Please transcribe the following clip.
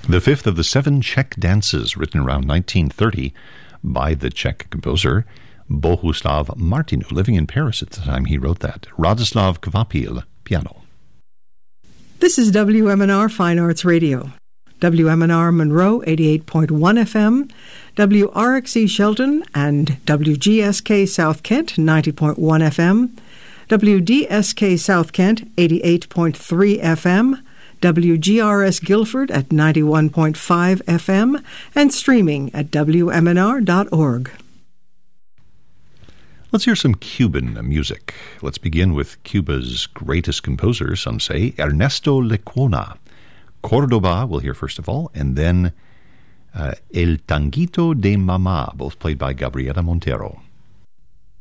The fifth of the 7 Czech dances written around 1930 by the Czech composer Bohuslav Martinu, living in Paris at the time he wrote that. Radoslav Kvapil, piano. This is WMNR Fine Arts Radio. WMNR Monroe 88.1 FM, WRXE Shelton and WGSK South Kent 90.1 FM, WDSK South Kent 88.3 FM, WGRS Guilford at 91.5 FM, and streaming at WMNR.org. Let's hear some Cuban music. Let's begin with Cuba's greatest composer, some say, Ernesto Lecuona. Cordoba, we'll hear first of all, and then El Tanguito de Mamá, both played by Gabriela Montero.